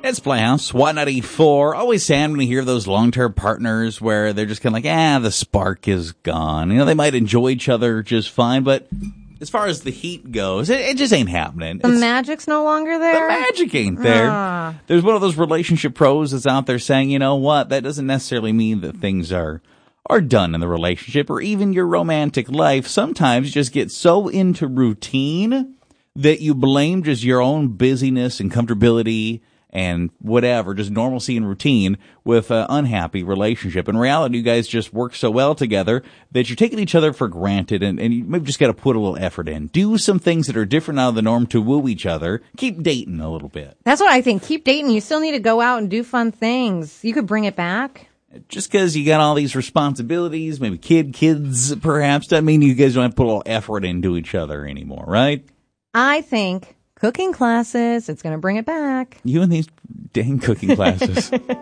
It's Playhouse 194. Always sad when you hear those long-term partners where they're just kind of like, the spark is gone. You know, they might enjoy each other just fine, but as far as the heat goes, it just ain't happening. The magic's no longer there? The magic ain't there. There's one of those relationship pros that's out there saying, you know what, that doesn't necessarily mean that things are done in the relationship or even your romantic life. Sometimes you just get so into routine that you blame just your own busyness and comfortability and whatever, just normalcy and routine with an unhappy relationship. In reality, you guys just work so well together that you're taking each other for granted, and you maybe just got to put a little effort in. Do some things that are different out of the norm to woo each other. Keep dating a little bit. That's what I think. Keep dating. You still need to go out and do fun things. You could bring it back. Just because you got all these responsibilities, maybe kids perhaps, doesn't mean you guys don't have to put a little effort into each other anymore, right? I think cooking classes, it's going to bring it back. You and these dang cooking classes.